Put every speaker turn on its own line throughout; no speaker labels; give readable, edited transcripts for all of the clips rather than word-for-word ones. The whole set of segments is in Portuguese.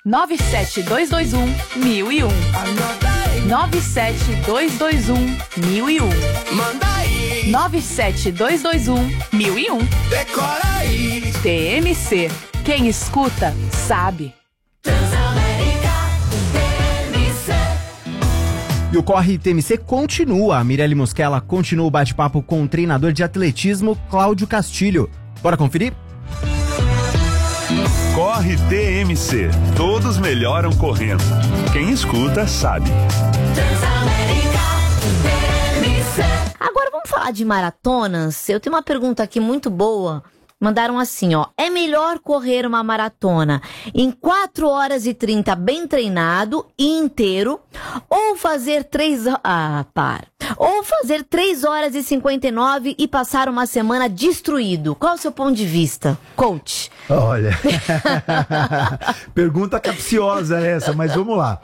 97221-1001. 97221-1001.
Manda aí.
97221-1001.
Decora aí.
TMC. Quem escuta, sabe.
E o Corre TMC continua. A Mirelle Mosquela continua o bate-papo com o treinador de atletismo, Cláudio Castilho. Bora conferir?
Corre TMC. Todos melhoram correndo. Quem escuta, sabe.
Agora vamos falar de maratonas. Eu tenho uma pergunta aqui muito boa. Mandaram assim, ó. É melhor correr uma maratona em 4 horas e 30 bem treinado e inteiro ou fazer 3 horas e 59 e passar uma semana destruído? Qual o seu ponto de vista, coach?
Olha, pergunta capciosa essa, mas vamos lá.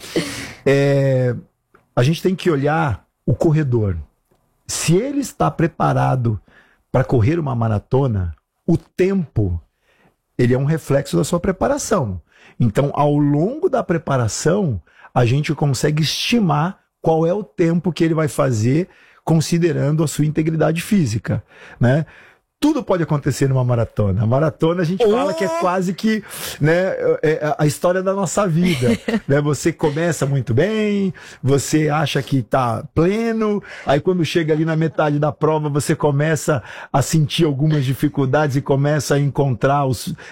A gente tem que olhar o corredor. Se ele está preparado para correr uma maratona, o tempo, ele é um reflexo da sua preparação. Então, ao longo da preparação, a gente consegue estimar qual é o tempo que ele vai fazer, considerando a sua integridade física, né? Tudo pode acontecer numa maratona. A maratona a gente fala que é quase que, né, a história da nossa vida. Né? Você começa muito bem, você acha que está pleno, aí quando chega ali na metade da prova você começa a sentir algumas dificuldades e começa a encontrar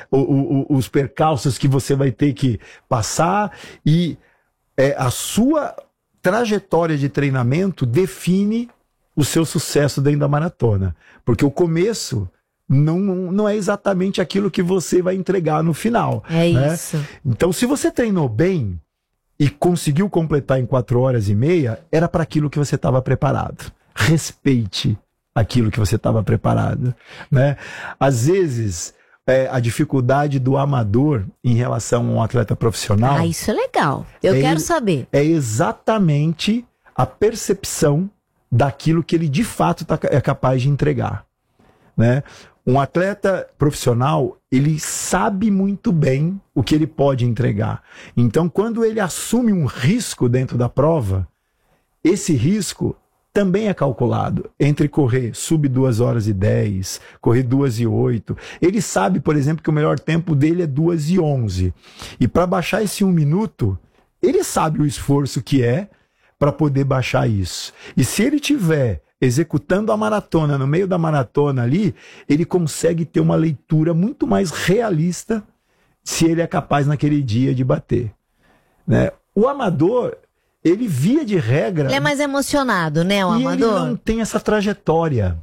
os percalços que você vai ter que passar, e a sua trajetória de treinamento define o seu sucesso dentro da maratona. Porque o começo não é exatamente aquilo que você vai entregar no final.
É,
né?
isso.
Então, se você treinou bem e conseguiu completar em 4 horas e meia, era para aquilo que você estava preparado. Respeite aquilo que você estava preparado. Né? Às vezes, a dificuldade do amador em relação a um atleta profissional...
Ah, isso é legal. Eu quero saber.
É exatamente a percepção daquilo que ele de fato é capaz de entregar, né? Um atleta profissional, ele sabe muito bem o que ele pode entregar. Então, quando ele assume um risco dentro da prova, esse risco também é calculado entre correr sub 2 horas e 10, correr 2 e 8. Ele sabe, por exemplo, que o melhor tempo dele é 2 e 11. E para baixar esse 1 minuto, ele sabe o esforço que é para poder baixar isso. E se ele tiver executando a maratona, no meio da maratona ali, ele consegue ter uma leitura muito mais realista se ele é capaz naquele dia de bater. Né? O amador, ele via de regra...
Ele é mais emocionado, né, o amador?
Ele não tem essa trajetória.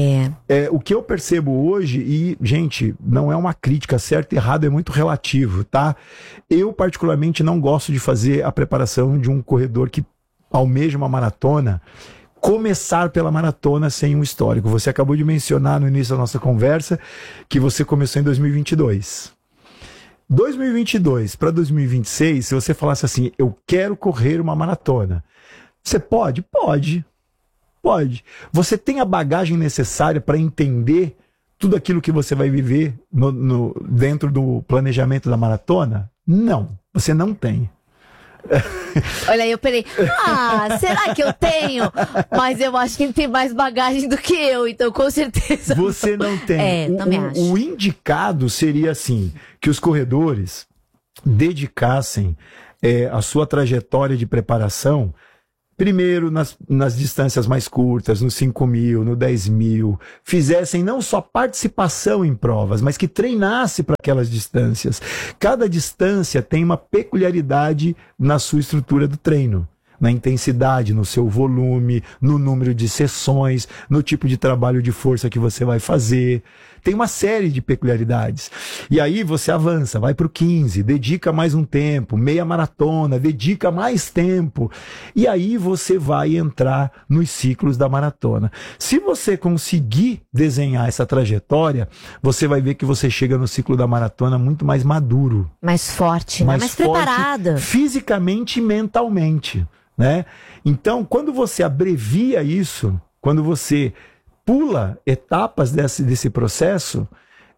O que eu percebo hoje, e, gente, não é uma crítica, certo e errado é muito relativo, tá? Eu, particularmente, não gosto de fazer a preparação de um corredor que almeja uma maratona, começar pela maratona sem um histórico. Você acabou de mencionar no início da nossa conversa que você começou em 2022. 2022 para 2026, se você falasse assim, eu quero correr uma maratona, você pode? Pode. Você tem a bagagem necessária para entender tudo aquilo que você vai viver dentro do planejamento da maratona? Não, você não tem.
Olha aí, eu peraí. Será que eu tenho? Mas eu acho que ele tem mais bagagem do que eu, então com certeza.
Você não tem.
Também acho.
O indicado seria assim, que os corredores dedicassem a sua trajetória de preparação, primeiro nas distâncias mais curtas, no 5.000, no 10.000, fizessem não só participação em provas, mas que treinasse para aquelas distâncias. Cada distância tem uma peculiaridade na sua estrutura do treino, na intensidade, no seu volume, no número de sessões, no tipo de trabalho de força que você vai fazer. Tem uma série de peculiaridades. E aí você avança, vai para o 15, dedica mais um tempo, meia maratona, dedica mais tempo. E aí você vai entrar nos ciclos da maratona. Se você conseguir desenhar essa trajetória, você vai ver que você chega no ciclo da maratona muito mais maduro.
Mais forte, né? Mais preparada.
Fisicamente e mentalmente. Né? Então, quando você abrevia isso, quando você pula etapas desse processo,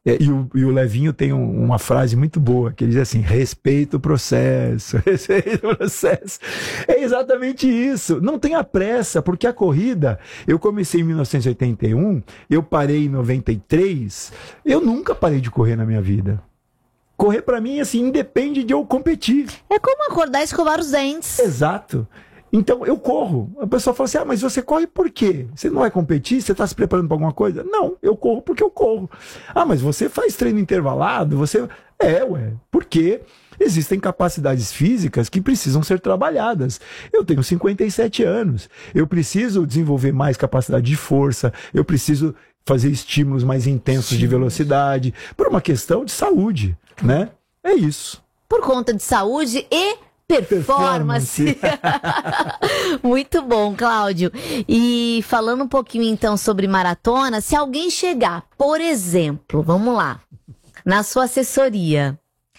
E o Levinho tem uma frase muito boa, que ele diz assim, respeita o processo, respeita o processo. É exatamente isso, não tenha pressa, porque a corrida, eu comecei em 1981, eu parei em 93, eu nunca parei de correr na minha vida. Correr pra mim, assim, independe de eu competir.
É como acordar e escovar os dentes.
Exato. Então, eu corro. A pessoa fala assim, mas você corre por quê? Você não vai competir? Você está se preparando para alguma coisa? Não, eu corro porque eu corro. Mas você faz treino intervalado? Porque existem capacidades físicas que precisam ser trabalhadas. Eu tenho 57 anos. Eu preciso desenvolver mais capacidade de força. Eu preciso fazer estímulos mais intensos de velocidade. Por uma questão de saúde, né? É isso.
Por conta de saúde e performance. Muito bom, Cláudio. E falando um pouquinho então sobre maratona, se alguém chegar, por exemplo, vamos lá, na sua assessoria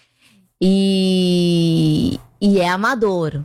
e é amador,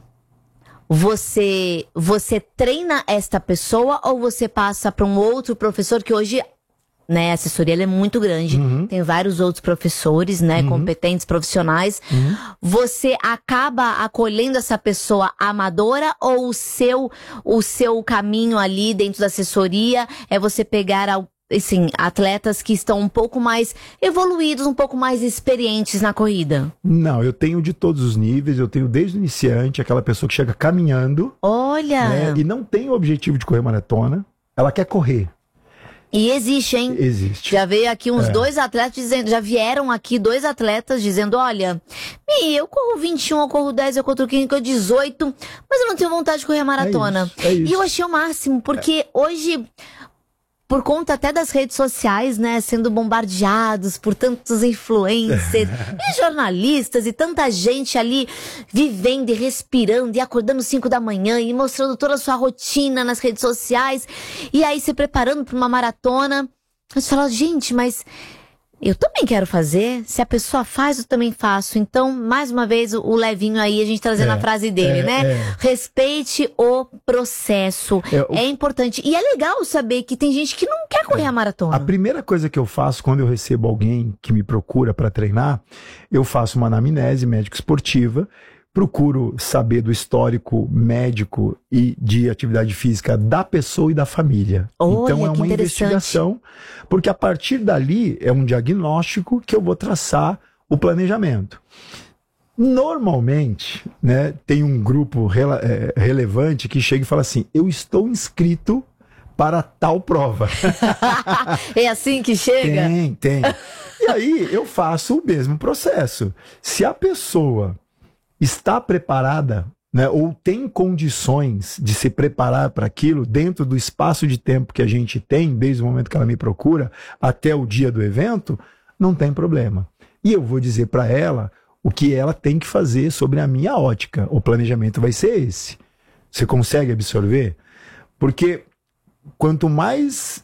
você treina esta pessoa ou você passa para um outro professor que hoje, né, a assessoria ela é muito grande, tem vários outros professores, né, competentes, profissionais. Você acaba acolhendo essa pessoa amadora ou o seu caminho ali dentro da assessoria é você pegar assim, atletas que estão um pouco mais evoluídos, um pouco mais experientes na corrida?
Não, eu tenho de todos os níveis, eu tenho desde o iniciante, aquela pessoa que chega caminhando.
Olha!
Né, e não tem o objetivo de correr maratona, ela quer correr.
E existe, hein?
Existe.
Já veio aqui uns dois atletas dizendo, já vieram aqui dois atletas dizendo, olha, eu corro 21, eu corro 10, eu corro 15, eu corro 18, mas eu não tenho vontade de correr a maratona.
É isso.
E eu achei o máximo, porque hoje, por conta até das redes sociais, né, sendo bombardeados por tantos influencers e jornalistas e tanta gente ali vivendo e respirando e acordando 5 da manhã e mostrando toda a sua rotina nas redes sociais e aí se preparando para uma maratona. Você fala, gente, mas eu também quero fazer. Se a pessoa faz, eu também faço. Então, mais uma vez, o Levinho aí, a gente trazendo a frase dele, né? Respeite o processo. É importante. E é legal saber que tem gente que não quer correr a maratona.
A primeira coisa que eu faço quando eu recebo alguém que me procura para treinar, eu faço uma anamnese médico-esportiva, procuro saber do histórico médico e de atividade física da pessoa e da família.
Olha,
então é uma investigação, porque a partir dali é um diagnóstico que eu vou traçar o planejamento. Normalmente, né, tem um grupo relevante que chega e fala assim, eu estou inscrito para tal prova.
É assim que chega?
Tem. E aí eu faço o mesmo processo. Se a pessoa está preparada, né, ou tem condições de se preparar para aquilo dentro do espaço de tempo que a gente tem, desde o momento que ela me procura até o dia do evento, não tem problema. E eu vou dizer para ela o que ela tem que fazer sobre a minha ótica. O planejamento vai ser esse. Você consegue absorver? Porque quanto mais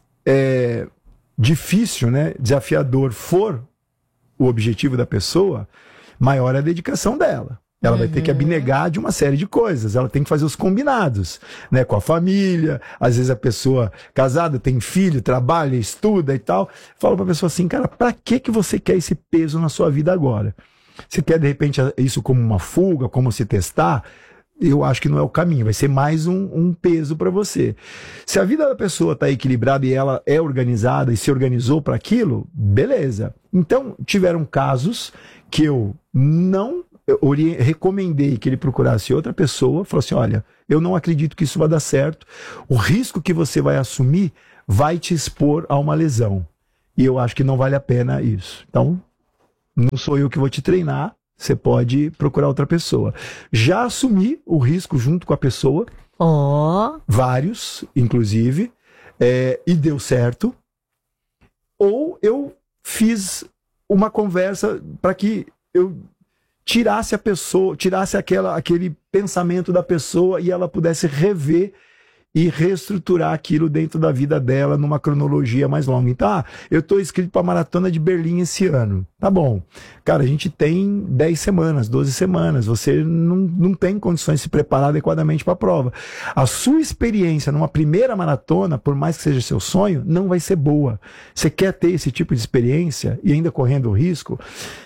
difícil, né, desafiador for o objetivo da pessoa, maior é a dedicação dela. Ela vai ter que abnegar de uma série de coisas. Ela tem que fazer os combinados, né, com a família. Às vezes a pessoa casada tem filho, trabalha, estuda e tal. Fala pra pessoa assim, cara, pra que você quer esse peso na sua vida agora? Você quer, de repente, isso como uma fuga, como se testar? Eu acho que não é o caminho. Vai ser mais um peso para você. Se a vida da pessoa está equilibrada e ela é organizada e se organizou para aquilo, beleza. Então, tiveram casos que eu não recomendei que ele procurasse outra pessoa, falou assim, olha, eu não acredito que isso vai dar certo, o risco que você vai assumir vai te expor a uma lesão, e eu acho que não vale a pena isso. Então, não sou eu que vou te treinar, você pode procurar outra pessoa. Já assumi o risco junto com a pessoa, vários, inclusive, e deu certo, ou eu fiz uma conversa para que eu tirasse a pessoa, tirasse aquele pensamento da pessoa e ela pudesse rever e reestruturar aquilo dentro da vida dela numa cronologia mais longa. Então, eu estou inscrito para a Maratona de Berlim esse ano. Tá bom. Cara, a gente tem 10 semanas, 12 semanas. Você não tem condições de se preparar adequadamente para a prova. A sua experiência numa primeira maratona, por mais que seja seu sonho, não vai ser boa. Você quer ter esse tipo de experiência e ainda correndo o risco?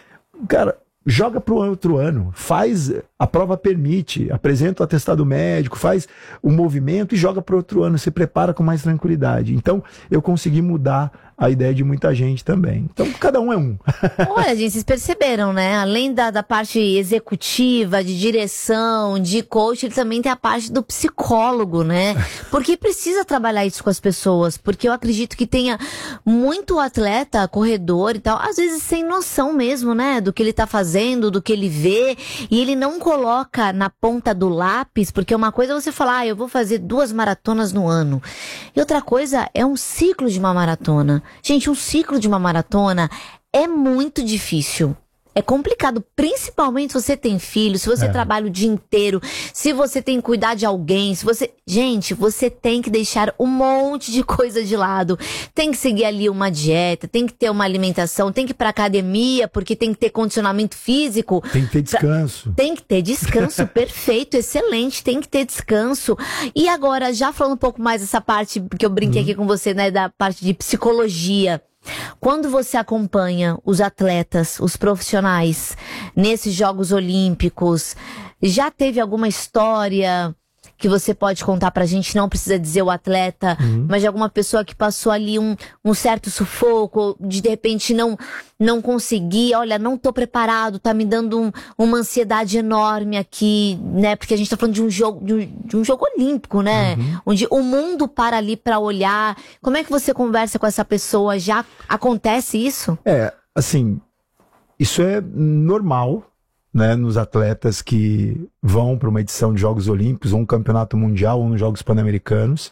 Cara, joga para o outro ano, faz, a prova permite, apresenta o atestado médico, faz o movimento e joga para o outro ano, se prepara com mais tranquilidade. Então, eu consegui mudar a ideia de muita gente também. Então, cada um é um.
Olha, gente, vocês perceberam, né? Além da parte executiva, de direção, de coach, ele também tem a parte do psicólogo, né? Porque precisa trabalhar isso com as pessoas, porque eu acredito que tenha muito atleta, corredor e tal, às vezes sem noção mesmo, né? Do que ele tá fazendo, do que ele vê, e ele não coloca na ponta do lápis, porque uma coisa é você falar, eu vou fazer 2 maratonas no ano. E outra coisa é um ciclo de uma maratona. Gente, um ciclo de uma maratona é muito difícil. É complicado, principalmente se você tem filho, se você trabalha o dia inteiro, se você tem que cuidar de alguém, se você... Gente, você tem que deixar um monte de coisa de lado. Tem que seguir ali uma dieta, tem que ter uma alimentação, tem que ir pra academia, porque tem que ter condicionamento físico.
Tem que ter descanso.
Tem que ter descanso, perfeito, excelente, tem que ter descanso. E agora, já falando um pouco mais dessa parte, porque eu brinquei aqui com você, né, da parte de psicologia. Quando você acompanha os atletas, os profissionais, nesses Jogos Olímpicos, já teve alguma história que você pode contar pra gente? Não precisa dizer o atleta, mas de alguma pessoa que passou ali um certo sufoco, de repente não conseguir, olha, não tô preparado, tá me dando uma ansiedade enorme aqui, né? Porque a gente tá falando de um jogo olímpico, né? Onde o mundo para ali pra olhar. Como é que você conversa com essa pessoa? Já acontece isso?
Assim, isso é normal, né, nos atletas que vão para uma edição de Jogos Olímpicos, ou um campeonato mundial, ou nos Jogos Pan-Americanos.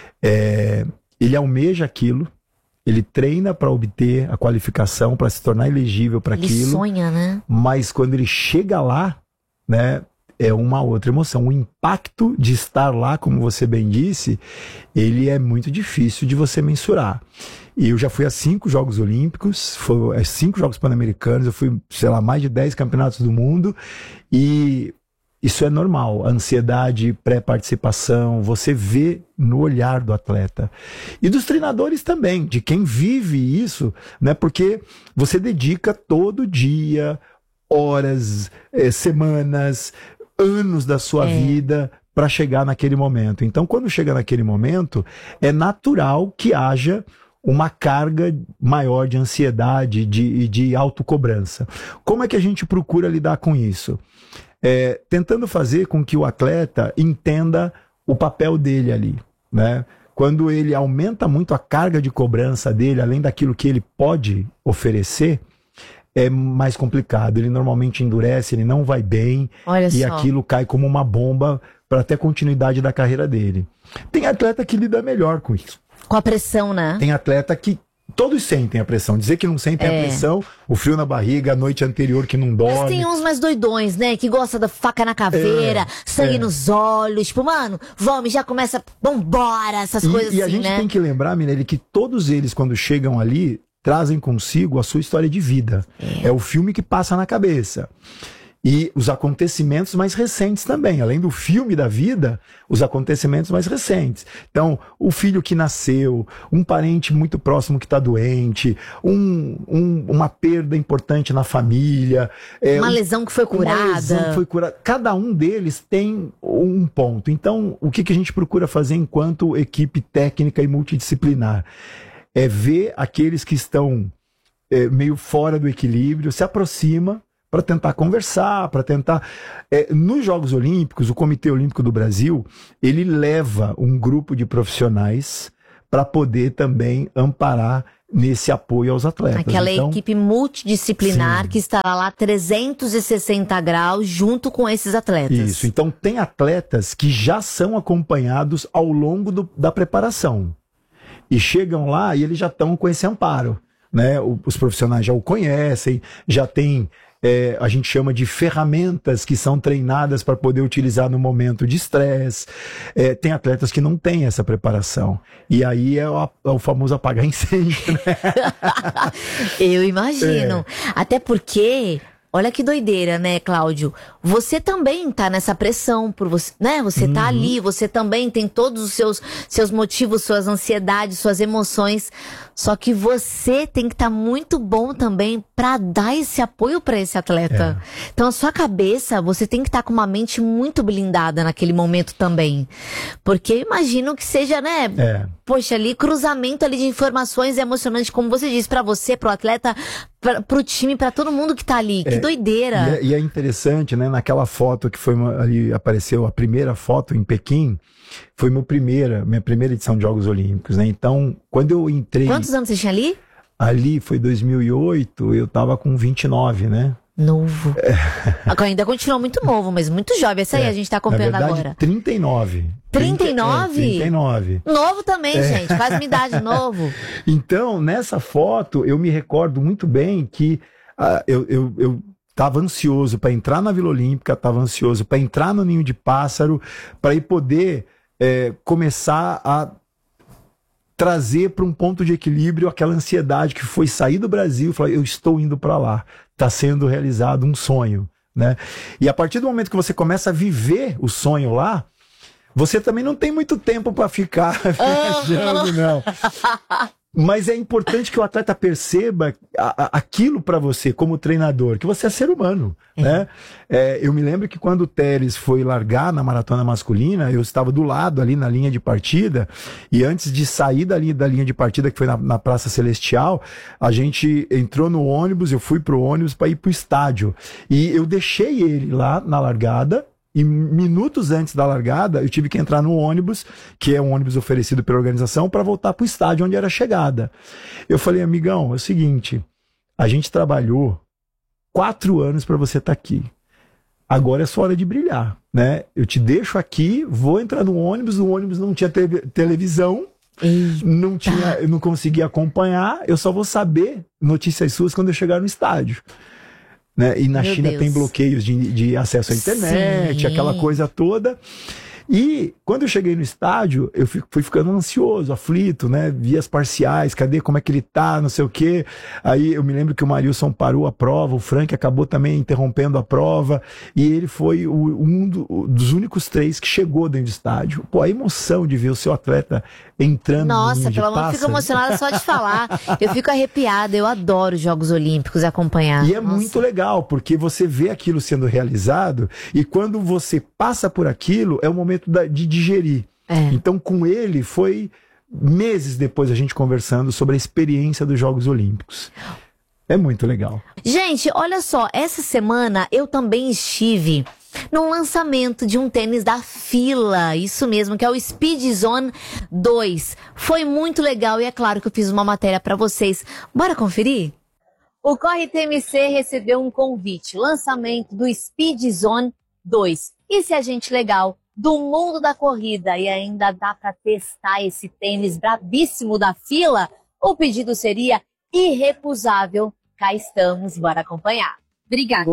Ele almeja aquilo, ele treina para obter a qualificação, para se tornar elegível para aquilo.
Ele sonha, né?
Mas quando ele chega lá, né, é uma outra emoção. O impacto de estar lá, como você bem disse, ele é muito difícil de você mensurar. E eu já fui a 5 Jogos Olímpicos, 5 Jogos Pan-Americanos, eu fui, sei lá, mais de 10 campeonatos do mundo, e isso é normal. A ansiedade, pré-participação, você vê no olhar do atleta. E dos treinadores também, de quem vive isso, né? Porque você dedica todo dia, horas, semanas, anos da sua vida para chegar naquele momento. Então, quando chega naquele momento, é natural que haja uma carga maior de ansiedade e de autocobrança. Como é que a gente procura lidar com isso? Tentando fazer com que o atleta entenda o papel dele ali, né? Quando ele aumenta muito a carga de cobrança dele, além daquilo que ele pode oferecer, é mais complicado. Ele normalmente endurece, ele não vai bem, e aquilo cai como uma bomba para até continuidade da carreira dele. Tem atleta que lida melhor com isso.
Com a pressão, né?
Tem atleta que todos sentem a pressão. Dizer que não sentem a pressão, o frio na barriga, a noite anterior que não dorme.
Mas tem uns mais doidões, né? Que gosta da faca na caveira, sangue nos olhos. Tipo, mano, vamos, já começa, vambora, essas coisas assim, né?
E a gente tem que lembrar, Mirelle, que todos eles, quando chegam ali, trazem consigo a sua história de vida. É o filme que passa na cabeça. E os acontecimentos mais recentes também. Além do filme da vida, os acontecimentos mais recentes. Então, o filho que nasceu, um parente muito próximo que está doente, uma perda importante na família.
Uma lesão que foi curada.
Uma lesão que foi curada. Cada um deles tem um ponto. Então, o que a gente procura fazer enquanto equipe técnica e multidisciplinar? É ver aqueles que estão meio fora do equilíbrio, se aproxima para tentar conversar, para tentar... Nos Jogos Olímpicos, o Comitê Olímpico do Brasil, ele leva um grupo de profissionais para poder também amparar nesse apoio aos atletas.
Aquela equipe multidisciplinar que estará lá 360 graus junto com esses atletas.
Isso, então tem atletas que já são acompanhados ao longo da preparação. E chegam lá e eles já estão com esse amparo, né? Os profissionais já o conhecem, já tem a gente chama de ferramentas que são treinadas para poder utilizar no momento de estresse. Tem atletas que não têm essa preparação. E aí é o famoso apagar incêndio, né?
Eu imagino. Até porque, olha que doideira, né, Cláudio? Você também tá nessa pressão por você, né? Você tá ali, você também tem todos os seus motivos, suas ansiedades, suas emoções. Só que você tem que estar muito bom também pra dar esse apoio pra esse atleta. Então, a sua cabeça, você tem que estar com uma mente muito blindada naquele momento também. Porque eu imagino que seja, né? Poxa, ali, cruzamento ali de informações emocionantes, como você disse, pra você, pro atleta, pro time, pra todo mundo que tá ali. Que doideira.
E é interessante, né? Naquela foto que foi ali, apareceu a primeira foto em Pequim, foi minha primeira edição de Jogos Olímpicos, né? Então, quando eu entrei...
Quantos anos você tinha ali?
Ali foi 2008, eu tava com 29, né?
Novo. Ainda continua muito novo, mas muito jovem. Essa aí a gente tá acompanhando
na verdade,
agora.
39.
39?
39.
Novo também, gente. Faz minha idade, novo.
Então, nessa foto, eu me recordo muito bem que eu estava ansioso para entrar na Vila Olímpica, estava ansioso para entrar no Ninho de Pássaro, para ir poder começar a trazer para um ponto de equilíbrio aquela ansiedade que foi sair do Brasil, falar, eu estou indo para lá, está sendo realizado um sonho, né? E a partir do momento que você começa a viver o sonho lá, você também não tem muito tempo para ficar viajando, não. Mas é importante que o atleta perceba aquilo para você, como treinador, que você é ser humano, né? Eu me lembro que quando o Teles foi largar na maratona masculina, eu estava do lado ali na linha de partida, e antes de sair da linha de partida, que foi na Praça Celestial, a gente entrou no ônibus, eu fui pro ônibus para ir pro estádio. E eu deixei ele lá na largada, e minutos antes da largada, eu tive que entrar no ônibus, que é um ônibus oferecido pela organização, para voltar para o estádio onde era a chegada. Eu falei, amigão, é o seguinte, a gente trabalhou 4 anos para você estar aqui. Agora é sua hora de brilhar, né? Eu te deixo aqui, vou entrar no ônibus, o ônibus não tinha televisão, eu não conseguia acompanhar, eu só vou saber notícias suas quando eu chegar no estádio. Né? E na
Meu
China
Deus.
tem bloqueios de acesso à internet,
Sim.
aquela coisa toda. E quando eu cheguei no estádio, eu fui ficando ansioso, aflito, né? Vi as parciais, cadê, como é que ele tá, não sei o quê. Aí eu me lembro que o Marilson parou a prova, o Frank acabou também interrompendo a prova, e ele foi um dos únicos 3 que chegou dentro do estádio. Pô, a emoção de ver o seu atleta entrando no
Nossa,
Ninho de
pelo amor, eu fico
Pássaro.
emocionada só de falar. Eu fico arrepiada, eu adoro os Jogos Olímpicos, acompanhar.
E é
Nossa.
muito legal, porque você vê aquilo sendo realizado, e quando você passa por aquilo, é o momento de digerir. Então, com ele, foi meses depois a gente conversando sobre a experiência dos Jogos Olímpicos. É muito legal.
Gente, olha só, essa semana eu também estive no lançamento de um tênis da Fila, isso mesmo, que é o Speed Zone 2. Foi muito legal e é claro que eu fiz uma matéria para vocês. Bora conferir? O Corre TMC recebeu um convite, lançamento do Speed Zone 2. Esse agente legal do mundo da corrida e ainda dá para testar esse tênis brabíssimo da Fila, o pedido seria irrecusável. Cá estamos, bora acompanhar. Obrigada.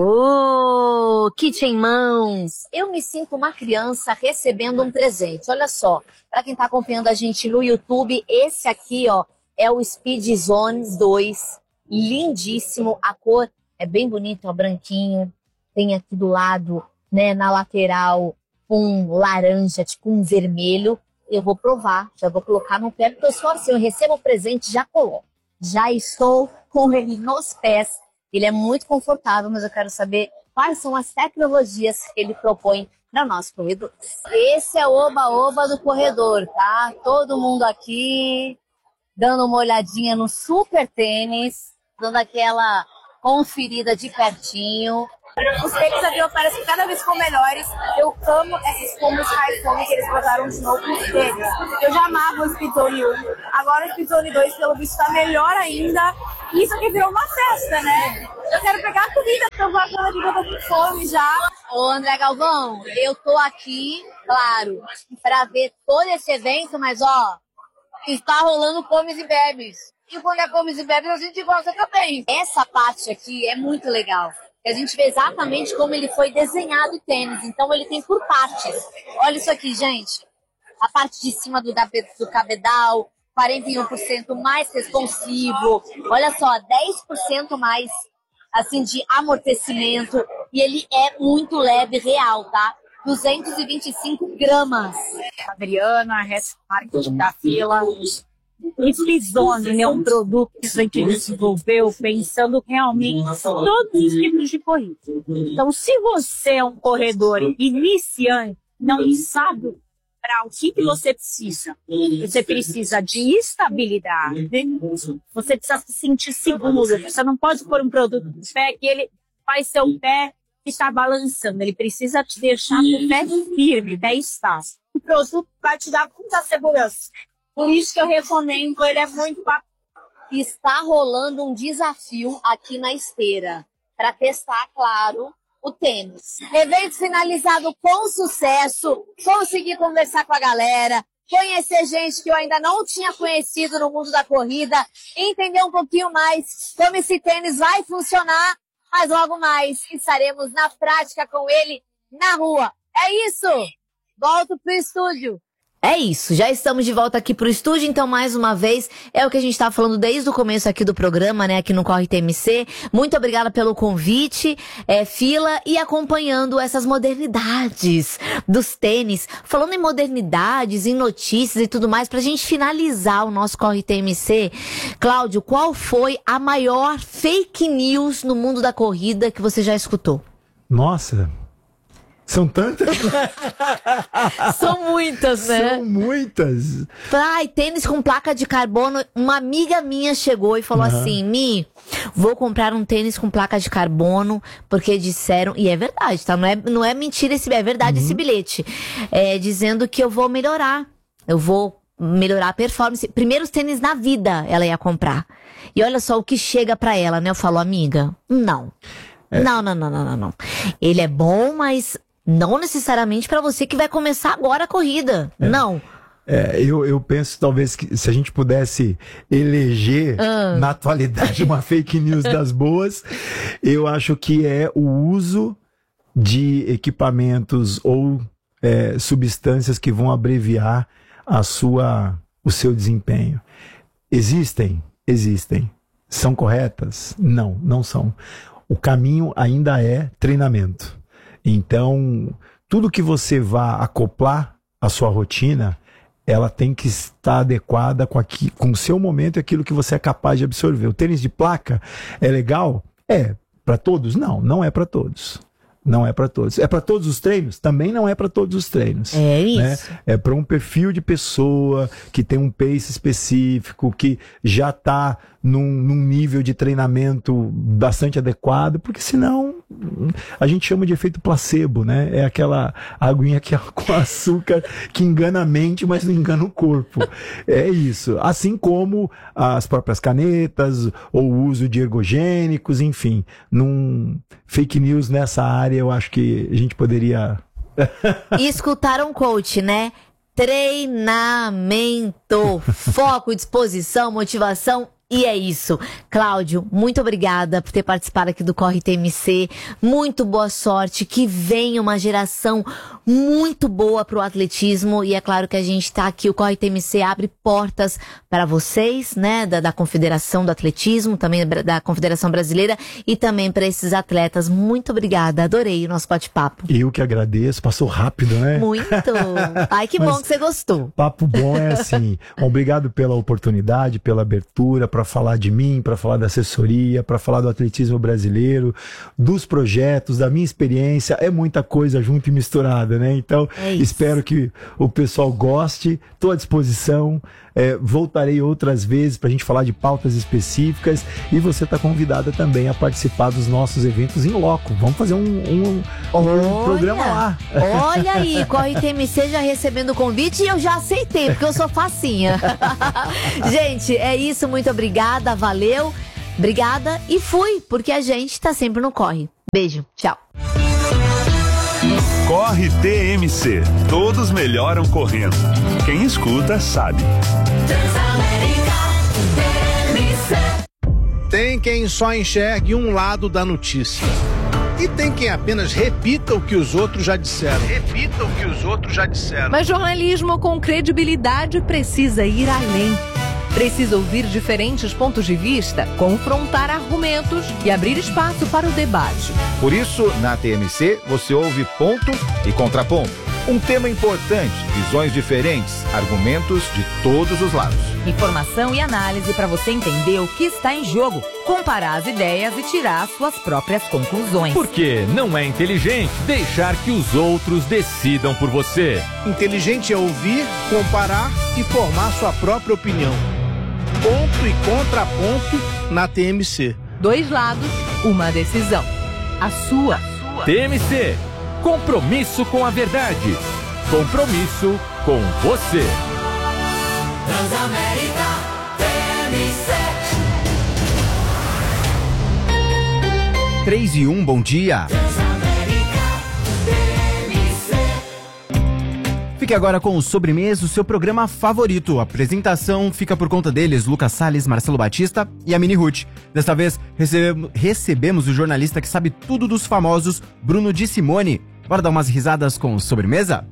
Ô, kit em mãos. Eu me sinto uma criança recebendo um presente. Olha só, para quem tá acompanhando a gente no YouTube, esse aqui, ó, é o Speed Zone 2. Lindíssimo, a cor é bem bonita, ó, branquinho. Tem aqui do lado, né, na lateral, um laranja, tipo um vermelho. Eu vou provar, já vou colocar no pé, porque eu sou assim, eu recebo o presente, já coloco. Já estou com ele nos pés. Ele é muito confortável, mas eu quero saber quais são as tecnologias que ele propõe para nós corredores. Esse é o oba-oba do corredor, tá? Todo mundo aqui dando uma olhadinha no super tênis, dando aquela conferida de pertinho.
Os tênis aqui parecem cada vez ficam melhores. Eu amo esses espumas High Foam que eles botaram de novo nos tênis. Eu já amava o Speed Zone 1. Agora o Speed Zone 2, pelo visto, tá melhor ainda. E isso aqui virou uma festa, né? Eu quero pegar a comida, porque eu vou agora de novo com fome já.
Ô, André Galvão, eu tô aqui, claro, para ver todo esse evento, mas ó, está rolando comes e bebes. E quando é comes e bebes, a gente gosta também. Essa parte aqui é muito legal. que a gente vê exatamente como ele foi desenhado o tênis. Então ele tem por partes. Olha isso aqui, gente. A parte de cima do cabedal, 41% mais responsivo. Olha só, 10% mais assim de amortecimento. E ele é muito leve, real, tá? 225 gramas.
Adriana, marketing da Fila. E Frizone é um produto que a gente desenvolveu pensando realmente em todos os tipos de corrida. Então, se você é um corredor iniciante, não sabe para o que você precisa. Você precisa de estabilidade, você precisa se sentir seguro. Você não pode pôr um produto no pé que ele faz seu pé ficar balançando. Ele precisa te deixar com o pé firme, pé estável. O produto vai te dar muita segurança. Por isso que eu recomendo, ele é muito bacana.
Está rolando um desafio aqui na esteira para testar, claro, o tênis. Evento finalizado com sucesso, consegui conversar com a galera, conhecer gente que eu ainda não tinha conhecido no mundo da corrida, entender um pouquinho mais como esse tênis vai funcionar, mas logo mais estaremos na prática com ele na rua. É isso! Volto pro estúdio. É isso, já estamos de volta aqui pro estúdio, então mais uma vez, é o que a gente tá falando desde o começo aqui do programa, né, aqui no Corre TMC. Muito obrigada pelo convite, Fila, e acompanhando essas modernidades dos tênis. Falando em modernidades, em notícias e tudo mais, pra gente finalizar o nosso Corre TMC, Cláudio, qual foi a maior fake news no mundo da corrida que você já escutou?
Nossa... São tantas?
São muitas, né?
São muitas.
Ai, tênis com placa de carbono. Uma amiga minha chegou e falou assim, Mi, vou comprar um tênis com placa de carbono, porque disseram, e é verdade, tá? Não é mentira, é verdade esse bilhete. Dizendo que eu vou melhorar. Eu vou melhorar a performance. Primeiros tênis na vida ela ia comprar. E olha só o que chega pra ela, né? Eu falo, amiga, não. Não. Ele é bom, mas... não necessariamente para você que vai começar agora a corrida. Não.
Eu penso talvez que se a gente pudesse eleger na atualidade uma fake news das boas, eu acho que é o uso de equipamentos ou substâncias que vão abreviar o seu desempenho. Existem. São corretas? Não são. O caminho ainda é treinamento. Então, tudo que você vá acoplar à sua rotina, ela tem que estar adequada com o seu momento e aquilo que você é capaz de absorver. O tênis de placa é legal? É. Para todos? Não é para todos. Não é para todos. É para todos os treinos? Também não é para todos os treinos.
É isso.
Né? É para um perfil de pessoa que tem um pace específico, que já está num nível de treinamento bastante adequado, porque senão a gente chama de efeito placebo, né? É aquela aguinha que é com açúcar que engana a mente, mas não engana o corpo. É isso. Assim como as próprias canetas, ou o uso de ergogênicos, enfim. Fake news nessa área, eu acho que a gente poderia...
E escutaram coach, né? Treinamento, foco, disposição, motivação. E é isso. Cláudio, muito obrigada por ter participado aqui do Corre TMC. Muito boa sorte. Que venha uma geração muito boa pro atletismo. E é claro que a gente tá aqui, o Corre TMC abre portas para vocês, né? Da Confederação do Atletismo, também da Confederação Brasileira e também para esses atletas. Muito obrigada. Adorei o nosso bate-papo.
Eu que agradeço. Passou rápido, né?
Muito. Ai, que bom que você gostou.
Papo bom é assim. Obrigado pela oportunidade, pela abertura, para falar de mim, para falar da assessoria, para falar do atletismo brasileiro, dos projetos, da minha experiência. É muita coisa junto e misturada, né? Então, espero que o pessoal goste. Estou à disposição. Voltarei outras vezes para a gente falar de pautas específicas. E você está convidada também a participar dos nossos eventos em loco. Vamos fazer um programa lá.
Olha aí, Corre TMC já recebendo o convite e eu já aceitei, porque eu sou facinha. Gente, é isso. Muito obrigada, valeu. Obrigada e fui, porque a gente tá sempre no Corre. Beijo, tchau.
Corre TMC. Todos melhoram correndo. Quem escuta sabe.
Tem quem só enxergue um lado da notícia.
E tem quem apenas repita o que os outros já disseram.
Mas jornalismo com credibilidade precisa ir além. Precisa ouvir diferentes pontos de vista, confrontar argumentos e abrir espaço para o debate.
Por isso, na TMC, você ouve ponto e contraponto. Um tema importante, visões diferentes, argumentos de todos os lados.
Informação e análise para você entender o que está em jogo, comparar as ideias e tirar suas próprias conclusões.
Porque não é inteligente deixar que os outros decidam por você.
Inteligente é ouvir, comparar e formar sua própria opinião. Ponto e contraponto na TMC.
2 lados, uma decisão. A sua.
TMC. Compromisso com a verdade. Compromisso com você.
Transamérica TMC.
3 e 1, bom dia. Fique agora com o Sobremesa, o seu programa favorito. A apresentação fica por conta deles, Lucas Salles, Marcelo Batista e a Mini Ruth. Desta vez, recebemos o jornalista que sabe tudo dos famosos, Bruno Di Simone. Bora dar umas risadas com o Sobremesa?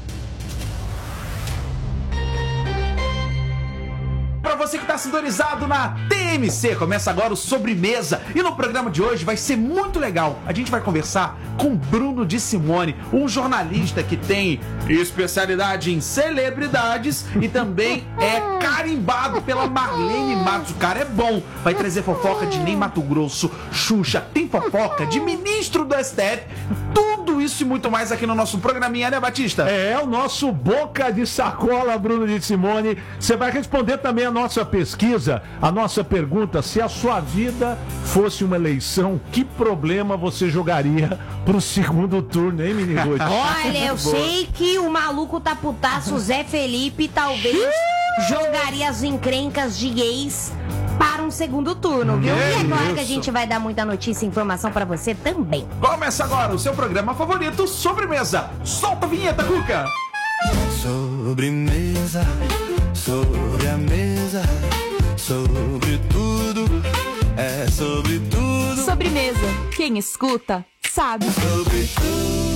Você que está sintonizado na TMC, começa agora o Sobremesa. E no programa de hoje vai ser muito legal. A gente vai conversar com Bruno Di Simone, um jornalista que tem especialidade em celebridades e também é carimbado pela Marlene Matos. O cara é bom, vai trazer fofoca de Ney Matogrosso, Xuxa, tem fofoca de ministro do STF, tudo isso e muito mais aqui no nosso programinha, né, Batista?
É o nosso Boca de Sacola, Bruno Di Simone. Você vai responder também a nossa pesquisa, a nossa pergunta: se a sua vida fosse uma eleição, que problema você jogaria pro segundo turno, hein, Mini Ruth?
Olha, eu sei que o maluco tá putaço, Zé Felipe, talvez jogaria as encrencas de gays para um segundo turno, viu? E é claro que a gente vai dar muita notícia e informação pra você também.
Começa agora o seu programa favorito, Sobremesa. Solta a vinheta, Cuca!
Sobremesa, sobre a mesa, sobre tudo, é sobre tudo.
Sobremesa. Quem escuta, sabe.
Sobre tudo.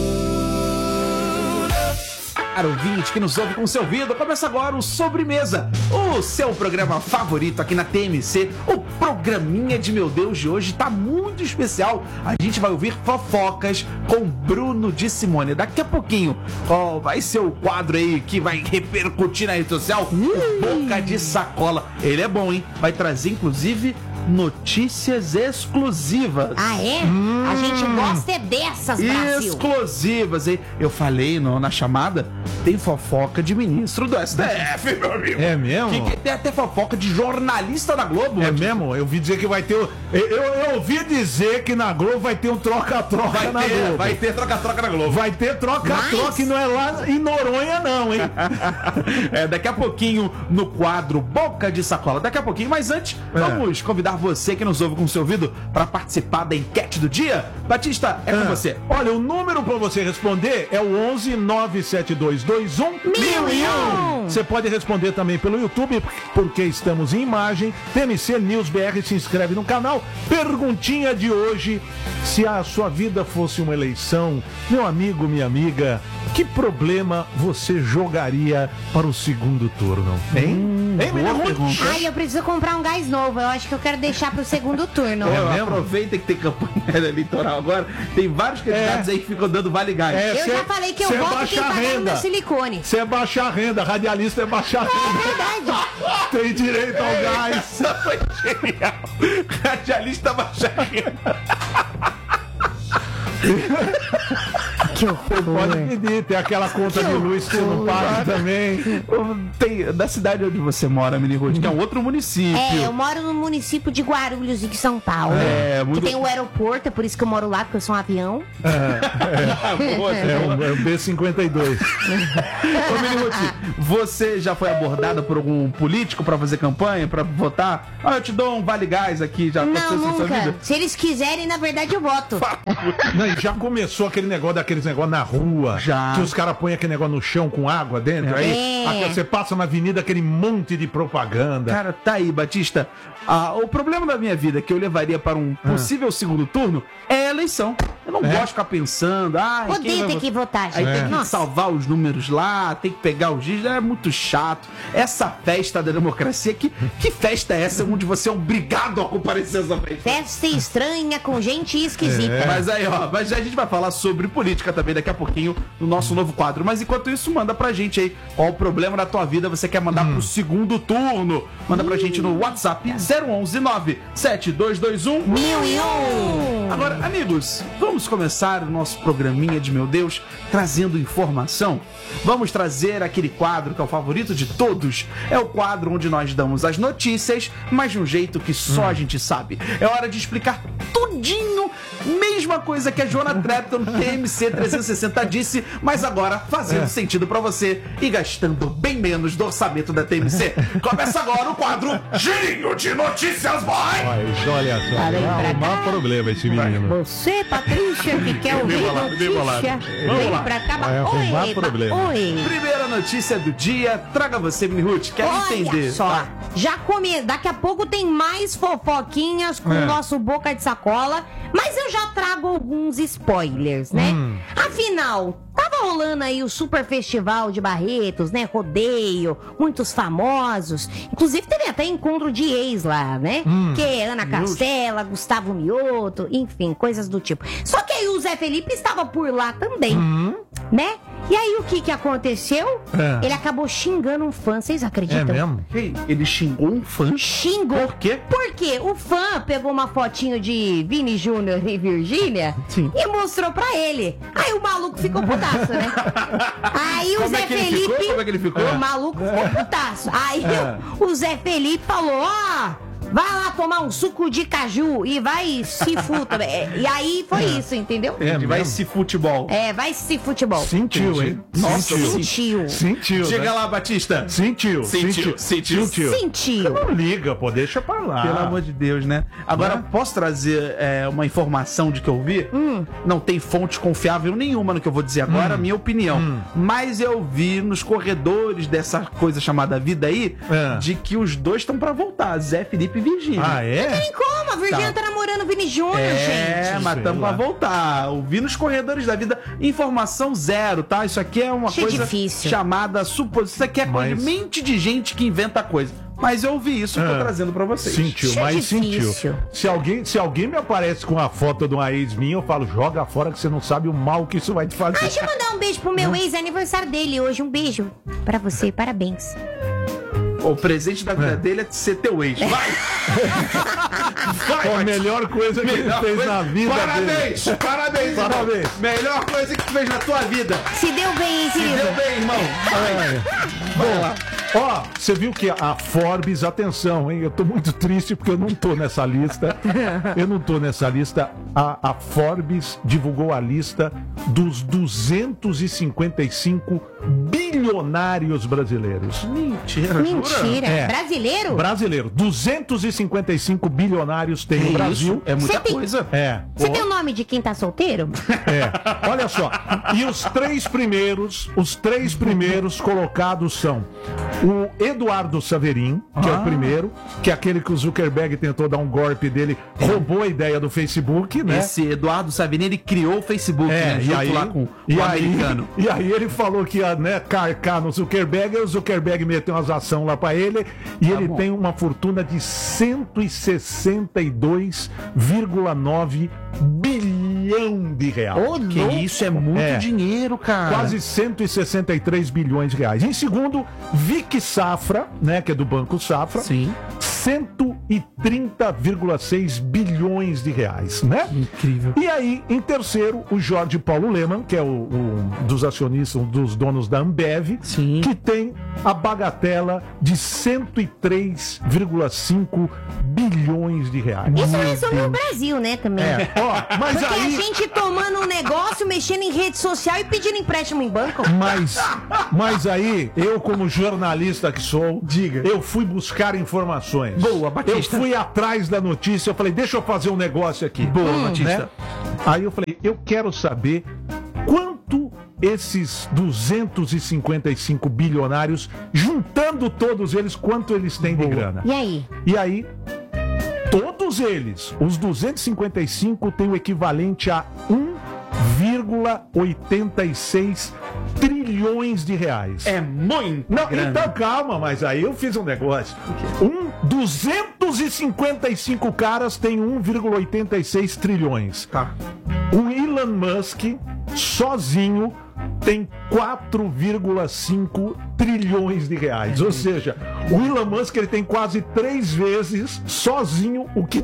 Para o ouvinte que nos ouve com seu ouvido, começa agora o Sobremesa, o seu programa favorito aqui na TMC. O programinha de meu Deus de hoje tá muito especial. A gente vai ouvir fofocas com Bruno Di Simone. Daqui a pouquinho, vai ser o quadro aí que vai repercutir na rede social, o Boca de Sacola. Ele é bom, hein? Vai trazer, inclusive, notícias exclusivas.
Ah, é? A gente gosta é dessas, Brasil.
Exclusivas, hein? Eu falei na chamada, tem fofoca de ministro do STF, meu amigo.
É mesmo?
Tem até fofoca de jornalista da Globo.
É mesmo? Eu ouvi dizer que vai ter... Eu ouvi dizer que na Globo vai ter um troca-troca na Globo.
Vai ter troca-troca na Globo.
Vai ter troca-troca e não é lá em Noronha não, hein?
Daqui a pouquinho no quadro Boca de Sacola. Daqui a pouquinho, mas antes, vamos convidar você que nos ouve com o seu ouvido para participar da enquete do dia. Batista, é com você.
Olha, o número para você responder é o 11 97221 1001. Você pode responder também pelo YouTube, porque estamos em imagem. TMC News BR, se inscreve no canal. Perguntinha de hoje: se a sua vida fosse uma eleição, meu amigo, minha amiga, que problema você jogaria para o segundo turno? Hein?
Boa pergunta. Ai, eu preciso comprar um gás novo. Eu acho que eu quero deixar pro segundo turno.
Aproveita que tem campanha eleitoral agora. Tem vários candidatos aí que ficam dando vale gás.
Eu já falei que eu voto quem pagar no meu silicone.
Você é baixar a renda, radialista é baixar a renda.
É verdade.
Tem direito ao gás.
Essa foi genial. Radialista baixar a renda.
Que pode pedir, tem aquela conta de luz que você não paga também.
Tem da cidade onde você mora, Mini Ruth, que é um outro município.
Eu moro no município de Guarulhos, de São Paulo. Que tem o aeroporto, é por isso que eu moro lá, porque eu sou um avião.
É um B-52.
Ô, Mini Ruth, você já foi abordada por algum político pra fazer campanha, pra votar? Eu te dou um vale gás aqui, já
não, nunca. Se eles quiserem, na verdade eu voto.
Não, já começou aquele negócio daqueles negócios na rua.
Já.
Que os caras põem aquele negócio no chão com água dentro. Aí você passa na avenida, aquele monte de propaganda.
Cara, tá aí, Batista. O problema da minha vida que eu levaria para um possível segundo turno é a eleição. Eu não gosto de ficar pensando.
Odeio ter que votar,
Aí
gente.
tem que salvar os números lá, tem que pegar os dias. É muito chato. Essa festa da democracia, que festa é essa onde você é obrigado a comparecer essa festa?
Festa estranha com gente esquisita.
Mas aí, mas a gente vai falar sobre política também daqui a pouquinho no nosso novo quadro. Mas enquanto isso, manda pra gente aí qual o problema da tua vida você quer mandar pro segundo turno. Manda pra gente no WhatsApp 011 97221 1001. Agora, amigos, vamos começar o nosso programinha de meu Deus trazendo informação. Vamos trazer aquele quadro que é o favorito de todos. É o quadro onde nós damos as notícias, mas de um jeito que só a gente sabe. É hora de explicar tudinho, mesma coisa que a Joana Trepton no TMC 360 disse, mas agora fazendo sentido pra você e gastando bem menos do orçamento da TMC. Começa agora o quadro Girinho de Notícias, boy!
Mas olha só, vai arrumar problema esse menino.
Você, Patrícia, que quer ouvir notícia, vem pra cá.
Vai arrumar problema.
Oi.
Primeira notícia do dia, traga você, Mini Ruth, quer entender?
Só, daqui a pouco tem mais fofoquinhas com o nosso Boca de Sacola, mas eu já trago alguns spoilers, né? Afinal, tava rolando aí o Super Festival de Barretos, né? Rodeio, muitos famosos. Inclusive teve até encontro de ex lá, né? Que é Ana Castela, Gustavo Mioto, enfim, coisas do tipo. Só que aí o Zé Felipe estava por lá também, né? E aí o que aconteceu? Ele acabou xingando um fã, vocês acreditam?
É mesmo?
Ele xingou um fã?
Xingou.
Por quê?
Porque o fã pegou uma fotinho de Vini Júnior e Virgínia e mostrou pra ele. Aí o maluco ficou putaço, né? Aí o Zé Felipe...
Como é que ele ficou?
O maluco ficou putaço. Aí o Zé Felipe falou, vai lá tomar um suco de caju e vai se futa. E aí foi isso, entendeu?
Vai se futebol.
Vai se futebol.
Sentiu, hein?
Nossa,
Sentiu.
Chega lá, Batista.
Sentiu.
Não
liga, pô, deixa pra lá.
Pelo amor de Deus, né? Agora, posso trazer uma informação de que eu vi? Não tem fonte confiável nenhuma no que eu vou dizer agora, minha opinião. Mas eu vi nos corredores dessa coisa chamada vida aí, de que os dois estão pra voltar, Zé Felipe e Virgínia.
Ah, é?
Não tem como, a Virgínia tá namorando o Vini Júnior, gente.
Mas estamos pra voltar. Eu vi nos corredores da vida, informação zero, tá? Isso aqui é uma coisa
difícil.
Chamada suposição. Isso aqui é mente de gente que inventa coisa. Mas eu vi isso, tô trazendo pra vocês.
Sentiu. Se alguém me aparece com a foto de uma ex minha, eu falo, joga fora que você não sabe o mal que isso vai te fazer.
Deixa eu mandar um beijo pro meu ex, é aniversário dele hoje. Um beijo pra você, parabéns.
O presente da vida dele é ser teu ex. Vai!
A melhor coisa que ele fez na vida dele.
Parabéns. Melhor coisa que tu fez na tua vida.
Se deu bem, hein, querido?
Se deu bem, irmão.
Vamos lá. Ó, você viu que a Forbes, atenção, hein? Eu tô muito triste porque eu não tô nessa lista. A Forbes divulgou a lista dos 255 bilionários brasileiros.
Mentira.
Brasileiro?
Brasileiro. 255 bilionários tem no Brasil.
É muita coisa.
Você tem o nome de quem tá solteiro?
Olha só. E os três primeiros colocados são o Eduardo Saverin, que é o primeiro, que é aquele que o Zuckerberg tentou dar um golpe dele, roubou a ideia do Facebook, né?
Esse Eduardo Saverin, ele criou o Facebook, né? Junto lá com o americano.
E aí ele falou que ia, né, carcar no Zuckerberg, e o Zuckerberg meteu umas ações lá pra ele, e ele tem uma fortuna de 162,9 bilhão de reais.
Que isso, é muito dinheiro, cara.
Quase 163 bilhões de reais. Em segundo, Vic Safra, né, que é do Banco Safra.
Sim.
130,6 bilhões de reais, né?
Incrível.
E aí, em terceiro, o Jorge Paulo Lemann, que é um dos acionistas, um dos donos da Ambev, que tem a bagatela de 103,5 bilhões de reais.
Isso resume o Brasil, né, também.
Mas
porque
aí...
a gente tomando um negócio, mexendo em rede social e pedindo empréstimo em banco.
Mas aí, eu como jornalista que sou, eu fui buscar informações.
Boa, Batista.
Eu fui atrás da notícia, eu falei, deixa eu fazer um negócio aqui.
Boa, Batista.
Né? Aí eu falei, eu quero saber quanto esses 255 bilionários, juntando todos eles, quanto eles têm de grana?
E aí?
Todos eles, os 255, têm o equivalente a 1,86 trilhões de reais.
É muito grande.
Então calma, mas aí eu fiz um negócio. 255 caras têm 1,86 trilhões.
Tá.
O Elon Musk, sozinho, tem 4,5 trilhões de reais. Ou seja, o Elon Musk ele tem quase 3 vezes sozinho o que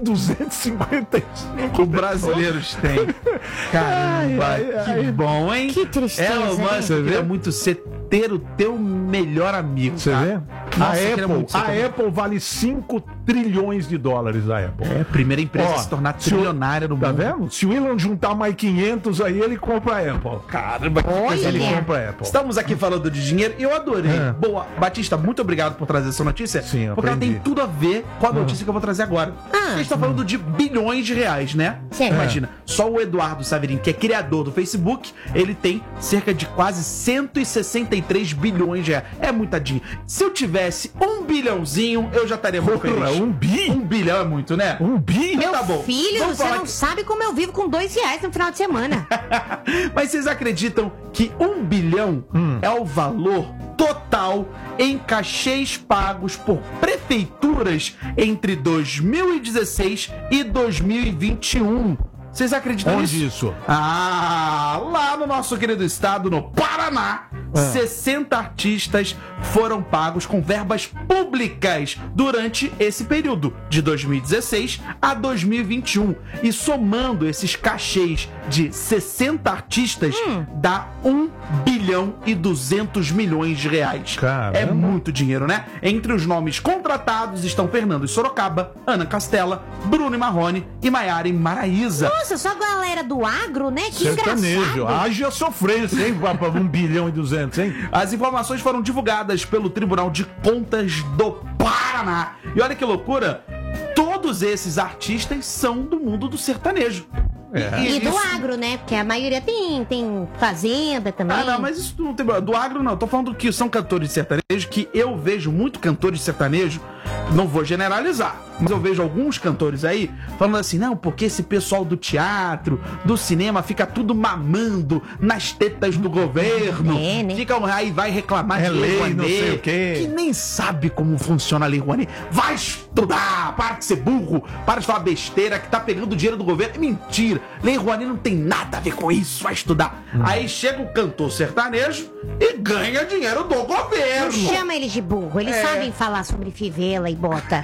255
brasileiros têm. Caramba, que bom, hein?
Que tristeza,
Elon Musk queria muito ter o teu melhor amigo.
Você vê?
Nossa,
a Apple vale 5 trilhões de dólares, a Apple.
É a primeira empresa a se tornar trilionária no mundo.
Tá vendo? Se o Elon juntar mais 500 aí, ele compra a Apple.
Caramba,
ele compra a Apple.
Estamos aqui falando de dinheiro e eu adorei. Boa, Batista, muito obrigado por trazer essa notícia.
Sim,
porque ela tem tudo a ver com a notícia que eu vou trazer agora. A gente tá falando de bilhões de reais, né?
Sim.
Imagina, só o Eduardo Saverin, que é criador do Facebook, ele tem cerca de quase 163 bilhões de reais. É muita dinheiro. Se eu tivesse 1 bilhãozinho, eu já estaria muito feliz.
1 bi?
1 bilhão é muito, né?
1 bi?
Meu
Tá bom.
filho,
Vamos
você
falar
não sabe como eu vivo com R$2 no final de semana.
Mas vocês acreditam que 1 bilhão é o valor total em cachês pagos por prefeituras entre 2016 e 2021? Vocês acreditam nisso?
Onde isso?
Lá no nosso querido estado, no Paraná, 60 artistas foram pagos com verbas públicas durante esse período, de 2016 a 2021. E somando esses cachês de 60 artistas, dá 1 bilhão e 200 milhões de reais.
Caramba.
É muito dinheiro, né? Entre os nomes contratados estão Fernando Sorocaba, Ana Castela, Bruno Marrone e Maiara Maraíza.
Nossa, só a galera do agro, né? Que
Sertanejo.
engraçado.
Haja sofrência, hein? Para 1 bilhão e 200, hein?
As informações foram divulgadas pelo Tribunal de Contas do Paraná. E olha que loucura, todos esses artistas são do mundo do sertanejo.
E do agro, né? Porque a maioria tem fazenda também.
Não, mas isso não tem problema. Do agro, não. Tô falando que são cantores de sertanejo, que eu vejo muito cantores de sertanejo, não vou generalizar, mas eu vejo alguns cantores aí falando assim, não, porque esse pessoal do teatro, do cinema, fica tudo mamando nas tetas do governo.
Né?
Fica aí, vai reclamar de
lei,
Lei Rouanet,
não sei o quê.
que nem sabe como funciona a Lei Rouanet. Vai estudar, para de ser burro, para de falar besteira, que tá pegando dinheiro do governo. É mentira. Lei Rouanet não tem nada a ver com isso, vai estudar. Aí chega o cantor sertanejo e ganha dinheiro do governo.
Não chama eles de burro, eles sabem falar sobre fivela e bota.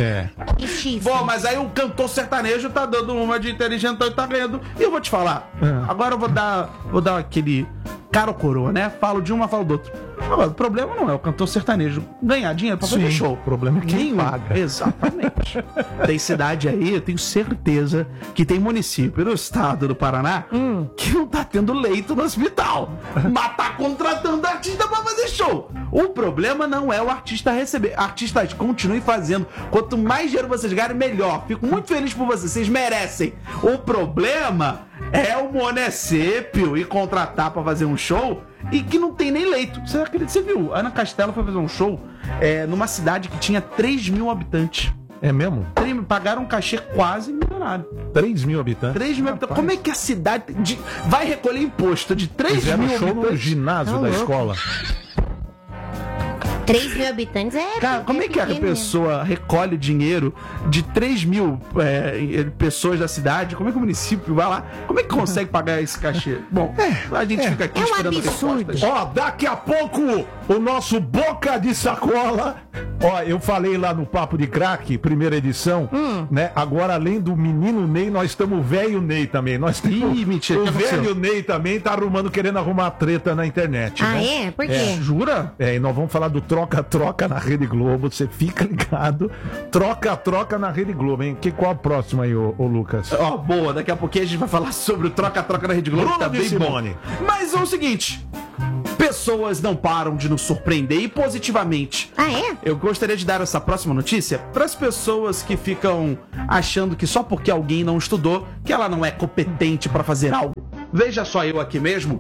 E chifre.
Bom, mas aí o cantor sertanejo tá dando uma de inteligentão e tá ganhando. E eu vou te falar, agora eu vou dar aquele cara ou coroa, né? Falo de uma, falo do outro. Agora, o problema não é o cantor sertanejo ganhar dinheiro pra fazer show.
O problema é quem paga.
Exatamente. Tem cidade aí, eu tenho certeza que tem município no estado do Paraná que não tá tendo leito no hospital, mas tá contratando artista pra fazer show. O problema não é o artista receber. Artistas, continuem fazendo. Quanto mais dinheiro vocês ganharem, melhor. Fico muito feliz por vocês, vocês merecem. O problema é o município ir contratar pra fazer um show e que não tem nem leito. Você acredita? Você viu? A Ana Castela foi fazer um show numa cidade que tinha 3 mil habitantes.
É mesmo?
Pagaram um cachê quase milionário.
3 mil habitantes?
3 mil habitantes. Como é que a cidade vai recolher imposto de 3
Fizeram
mil
show
habitantes?
no ginásio da escola.
3 mil habitantes
Cara, como é que a pessoa recolhe dinheiro de 3 mil pessoas da cidade? Como é que o município vai lá? Como é que consegue pagar esse cachê? Bom, a gente fica aqui esperando respostas.
Ó, daqui a pouco o nosso Boca de Sacola. Ó, eu falei lá no Papo de Crack, primeira edição, né? Agora, além do menino Ney, nós estamos o velho Ney também. Nós temos
mentira.
o velho Ney também tá querendo arrumar treta na internet.
Ah,
né?
é? Por quê?
Jura?
E nós vamos falar do troca-troca na Rede Globo. Você fica ligado. Troca-troca na Rede Globo, hein? Qual a próxima aí, ô Lucas?
Ó, boa. Daqui a pouquinho a gente vai falar sobre o troca-troca na Rede Globo.
Bruno
Tá
de
bem
Simone.
bom. Mas é o seguinte... Pessoas não param de nos surpreender e positivamente.
Ah, é?
Eu gostaria de dar essa próxima notícia para as pessoas que ficam achando que só porque alguém não estudou, que ela não é competente para fazer algo. Veja só eu aqui mesmo,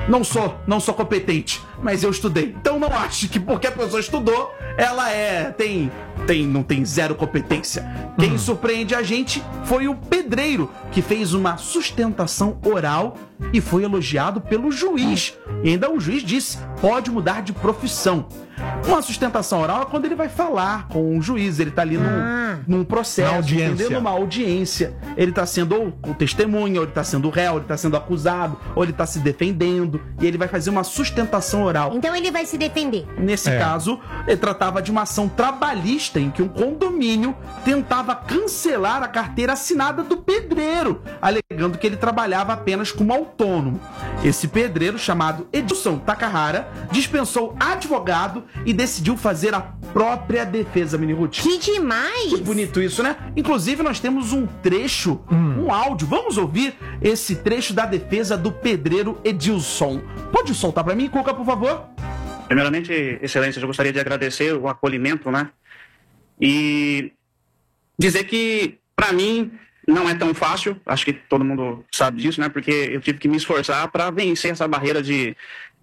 Não sou competente, mas eu estudei. Então não ache que porque a pessoa estudou, ela não tem zero competência. Quem surpreende a gente foi o pedreiro, que fez uma sustentação oral e foi elogiado pelo juiz. E ainda o juiz disse, pode mudar de profissão. Uma sustentação oral é quando ele vai falar com um juiz, ele tá ali num processo, entendendo uma audiência. Ele tá sendo ou testemunha, ou ele tá sendo réu, ou ele tá sendo acusado, ou ele tá se defendendo, e ele vai fazer uma sustentação oral.
Então ele vai se defender.
Nesse caso, ele tratava de uma ação trabalhista em que um condomínio tentava cancelar a carteira assinada do pedreiro, alegando que ele trabalhava apenas como autônomo. Esse pedreiro, chamado Edilson Takahara, dispensou advogado e decidiu fazer a própria defesa, Mini Ruth.
Que demais!
Que bonito isso, né? Inclusive, nós temos um trecho, um áudio. Vamos ouvir esse trecho da defesa do pedreiro Edilson. Pode soltar pra mim, Cuca, por favor?
Primeiramente, excelência, eu gostaria de agradecer o acolhimento, né? E dizer que, pra mim, não é tão fácil. Acho que todo mundo sabe disso, né? Porque eu tive que me esforçar pra vencer essa barreira de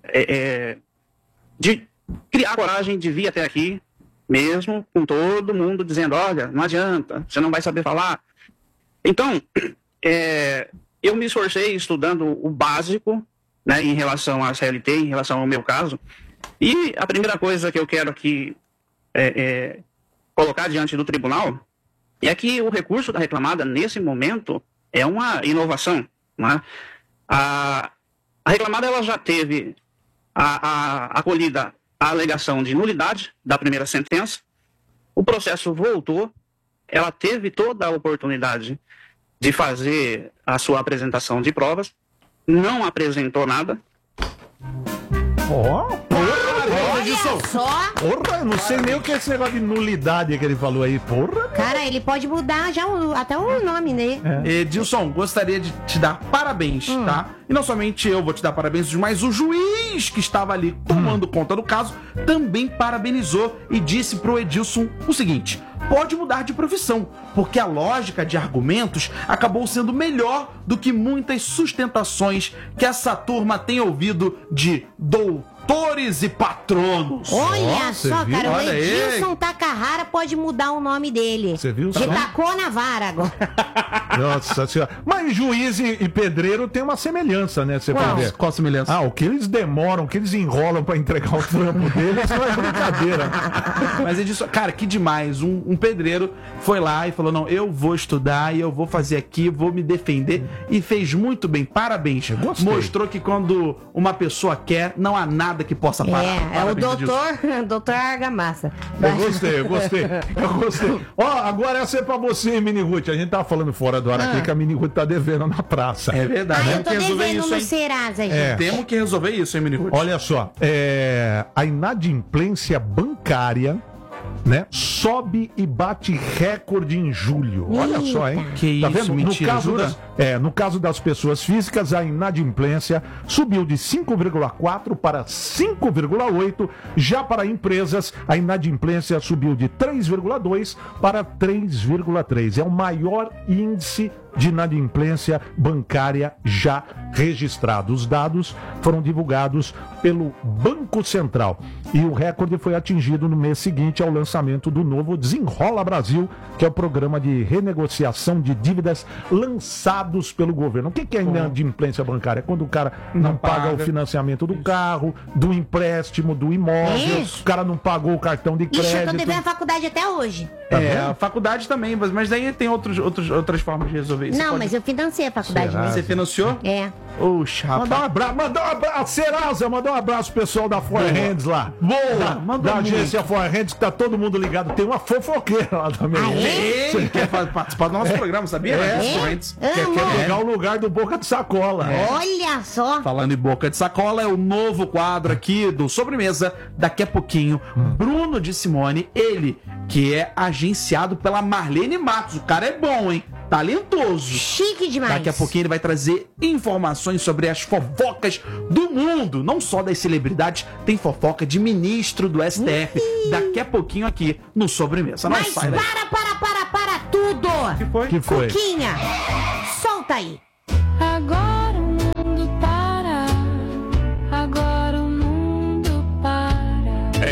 criar coragem de vir até aqui, mesmo com todo mundo dizendo, olha, não adianta, você não vai saber falar. Então, eu me esforcei estudando o básico, né, em relação à CLT, em relação ao meu caso, e a primeira coisa que eu quero aqui colocar diante do tribunal é que o recurso da reclamada, nesse momento, é uma inovação, né? A reclamada ela já teve acolhida a alegação de nulidade da primeira sentença, o processo voltou, ela teve toda a oportunidade de fazer a sua apresentação de provas, não apresentou nada.
Porra, eu não sei nem o que é esse negócio de nulidade que ele falou aí, porra.
Cara, ele pode mudar já até o nome, né?
Edilson, gostaria de te dar parabéns, tá? E não somente eu vou te dar parabéns, mas o juiz que estava ali tomando conta do caso também parabenizou e disse pro Edilson o seguinte: pode mudar de profissão, porque a lógica de argumentos acabou sendo melhor do que muitas sustentações que essa turma tem ouvido de doutores e patronos.
Olha só, cara, o Edilson Takahara pode mudar o nome dele.
Você viu só?
Ele tacou na vara agora.
Nossa senhora. Mas juiz e pedreiro tem uma semelhança, né? Você vai ver.
Qual semelhança?
O que eles demoram, o que eles enrolam pra entregar o trampo deles não é brincadeira.
Mas Edilson, cara, que demais. Um pedreiro foi lá e falou, não, eu vou estudar e eu vou fazer aqui, vou me defender. E fez muito bem, parabéns. Mostrou que quando uma pessoa quer, não há nada que possa parar.
É o doutor Argamassa.
Eu gostei. Ó, agora essa é pra você, Mini Ruth. A gente tava falando fora do ar aqui que a Mini Ruth tá devendo na praça.
É verdade.
Eu tô devendo no Serasa, gente.
Temos que resolver isso, hein, Mini Ruth?
Olha só, a inadimplência bancária, né, sobe e bate recorde em julho. Olha só, hein?
Que
tá
isso,
vendo?
mentira,
No caso das pessoas físicas, a inadimplência subiu de 5,4 para 5,8. Já para empresas, a inadimplência subiu de 3,2 para 3,3. É o maior índice de inadimplência bancária já registrado. Os dados foram divulgados pelo Banco Central e o recorde foi atingido no mês seguinte ao lançamento do novo Desenrola Brasil, que é o programa de renegociação de dívidas lançados pelo governo. O que é inadimplência bancária? É quando o cara não paga o financiamento do carro, do empréstimo, do imóvel, o cara não pagou o cartão de crédito.
Ixi, eu tô devendo a faculdade até hoje.
A faculdade também, mas daí tem outras formas de resolver isso.
Não, mas eu financei a faculdade mesmo.
Você financiou?
É.
Oxa,
Mandar um abraço, Serasa, mandar um abraço pro pessoal da Forhands lá.
Boa!
Da agência Forhands, que tá todo mundo ligado. Tem uma fofoqueira lá também.
Ele quer participar do nosso programa, sabia?
Quer pegar o lugar do Boca de Sacola.
Olha só!
Falando em Boca de Sacola, é o novo quadro aqui do Sobremesa. Daqui a pouquinho, Bruno de Simone, ele que é agenciado pela Marlene Matos. O cara é bom, hein? Talentoso.
Chique demais.
Daqui a pouquinho ele vai trazer informações sobre as fofocas do mundo. Não só das celebridades, tem fofoca de ministro do STF. Daqui a pouquinho aqui no Sobremesa.
Mas para tudo!
Que foi?
Cuquinha, solta aí.
Agora o mundo para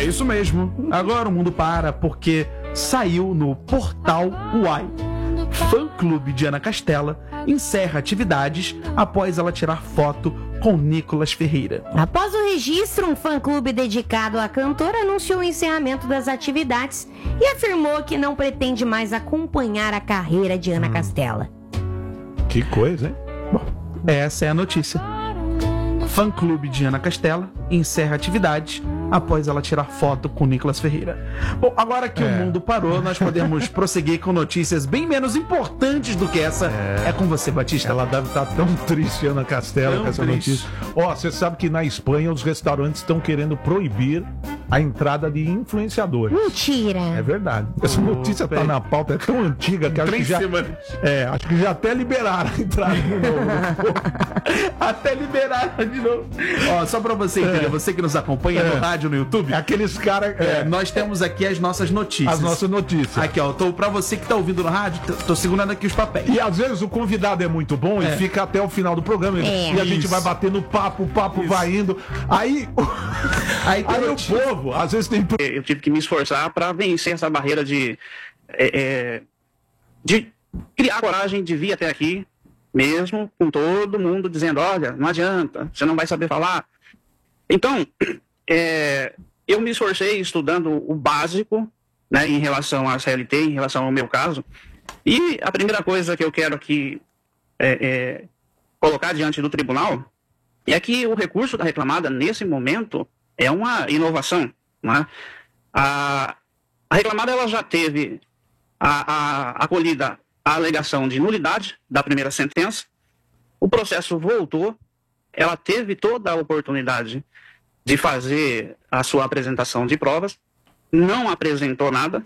É isso mesmo. Agora o mundo para porque saiu no portal Uai. Fã-clube de Ana Castela encerra atividades após ela tirar foto com Nicolas Ferreira.
Após o registro, um fã-clube dedicado à cantora anunciou o encerramento das atividades e afirmou que não pretende mais acompanhar a carreira de Ana Castela.
Que coisa, hein?
Bom, essa é a notícia. Fã-clube de Ana Castela encerra atividades após ela tirar foto com Nicolas Ferreira. Bom, agora que o mundo parou, nós podemos prosseguir com notícias bem menos importantes do que essa. É com você, Batista.
Ela deve estar tão triste, Ana Castela, com essa notícia. Ó, você sabe que na Espanha os restaurantes estão querendo proibir a entrada de influenciadores.
Mentira.
É verdade. Essa notícia tá na pauta, é tão antiga que acho que já... acho que já até liberaram a entrada de novo.
Até liberaram de novo. Ó, só pra você entender, você que nos acompanha no rádio, no YouTube.
Aqueles caras...
nós temos aqui as nossas notícias.
As nossas notícias.
Aqui, ó. Pra você que tá ouvindo no rádio, tô segurando aqui os papéis.
E às vezes o convidado é muito bom e fica até o final do programa. E a gente vai batendo papo, o papo vai indo. Aí o povo, às vezes tem...
Eu tive que me esforçar para vencer essa barreira de criar coragem de vir até aqui, mesmo com todo mundo dizendo, olha, não adianta, você não vai saber falar. Então, eu me esforcei estudando o básico, né, em relação à CLT, em relação ao meu caso. E a primeira coisa que eu quero aqui colocar diante do tribunal é que o recurso da reclamada, nesse momento, é uma inovação. Né? A reclamada ela já teve acolhida a alegação de nulidade da primeira sentença, o processo voltou, ela teve toda a oportunidade de fazer a sua apresentação de provas, não apresentou nada.